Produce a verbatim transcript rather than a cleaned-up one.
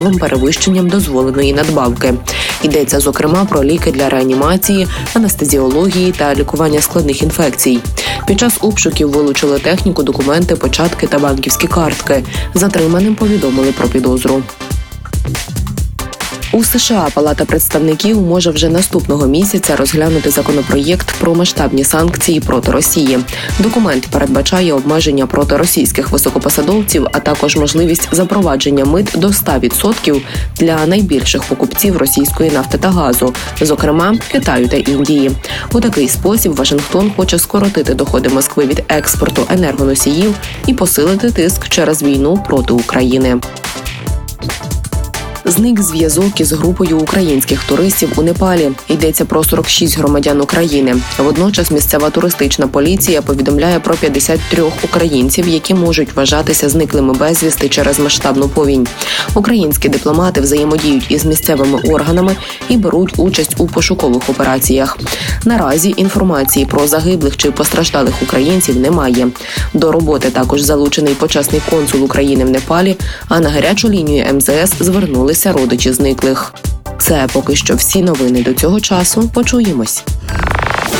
перевищенням дозволеної надбавки. Йдеться, зокрема, про ліки для реанімації, анестезіології та лікування складних інфекцій. Під час обшуків вилучили техніку, документи, початки та банківські картки. Затриманим повідомили про підозру. У США Палата представників може вже наступного місяця розглянути законопроєкт про масштабні санкції проти Росії. Документ передбачає обмеження проти російських високопосадовців, а також можливість запровадження мит до ста відсотків для найбільших покупців російської нафти та газу, зокрема Китаю та Індії. У такий спосіб Вашингтон хоче скоротити доходи Москви від експорту енергоносіїв і посилити тиск через війну проти України. Зник зв'язок із групою українських туристів у Непалі. Йдеться про сорок шість громадян України. Водночас місцева туристична поліція повідомляє про п'ятдесят три українців, які можуть вважатися зниклими безвісти через масштабну повінь. Українські дипломати взаємодіють із місцевими органами і беруть участь у пошукових операціях. Наразі інформації про загиблих чи постраждалих українців немає. До роботи також залучений почесний консул України в Непалі, а на гарячу лінію ем зе ес звернулися родичі зниклих. Це поки що всі новини до цього часу. Почуємось.